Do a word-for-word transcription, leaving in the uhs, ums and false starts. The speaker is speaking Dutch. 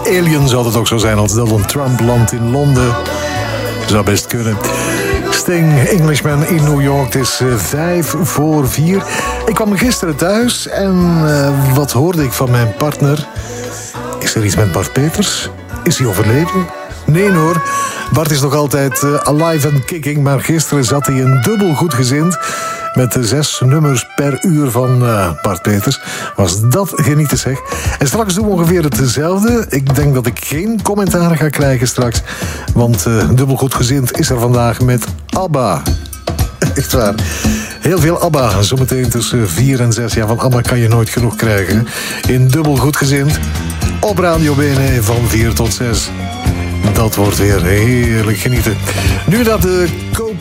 Alien zou het ook zo zijn als Donald Trump landt in Londen. Zou best kunnen. Sting, Englishman in New York. Het is uh, vijf voor vier. Ik kwam gisteren thuis en uh, wat hoorde ik van mijn partner? Is er iets met Bart Peters? Is hij overleden? Nee hoor, Bart is nog altijd uh, alive and kicking. Maar gisteren zat hij een dubbel goedgezind met de zes nummers per uur van uh, Bart Peters. Was dat genieten zeg. En straks doen we ongeveer hetzelfde. Ik denk dat ik geen commentaar ga krijgen straks. Want uh, dubbel goedgezind is er vandaag met ABBA. Echt waar. Heel veel ABBA. Zometeen tussen vier en zes. Ja, van ABBA kan je nooit genoeg krijgen. In dubbel goedgezind. Op Radio B N E van vier tot zes. Dat wordt weer heerlijk genieten. Nu dat de Cope